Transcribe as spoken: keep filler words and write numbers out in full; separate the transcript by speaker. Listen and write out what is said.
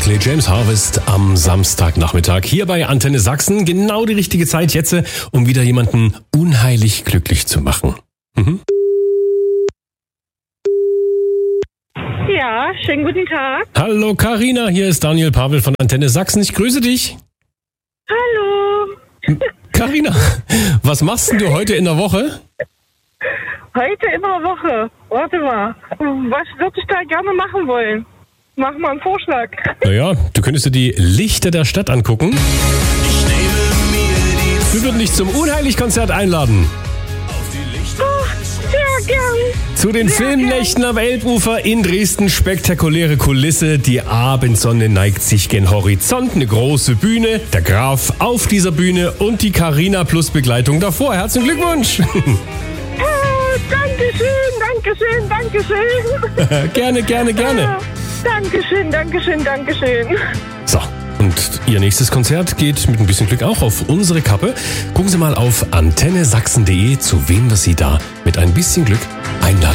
Speaker 1: Barclay, James Harvest am Samstagnachmittag hier bei Antenne Sachsen. Genau die richtige Zeit jetzt, um wieder jemanden unheilig glücklich zu machen. Mhm.
Speaker 2: Ja, schönen guten Tag.
Speaker 1: Hallo Carina, hier ist Daniel Pavel von Antenne Sachsen. Ich grüße dich.
Speaker 2: Hallo.
Speaker 1: Carina, was machst denn du heute in der Woche?
Speaker 2: Heute in der Woche. Warte mal. Was würde ich da gerne machen wollen? Mach mal einen Vorschlag.
Speaker 1: Naja, du könntest dir die Lichter der Stadt angucken. Wir würden dich zum Unheilig-Konzert einladen.
Speaker 2: Oh, sehr gern.
Speaker 1: Zu den
Speaker 2: Sehr
Speaker 1: Filmnächten am Elbufer in Dresden. Spektakuläre Kulisse. Die Abendsonne neigt sich gen Horizont. Eine große Bühne. Der Graf auf dieser Bühne und die Carina plus Begleitung davor. Herzlichen Glückwunsch.
Speaker 2: Oh, Dankeschön, Dankeschön, Dankeschön.
Speaker 1: Gerne, gerne, gerne.
Speaker 2: Dankeschön, Dankeschön, Dankeschön.
Speaker 1: So, und Ihr nächstes Konzert geht mit ein bisschen Glück auch auf unsere Kappe. Gucken Sie mal auf antenne sachsen punkt de, zu wem wir Sie da mit ein bisschen Glück einladen.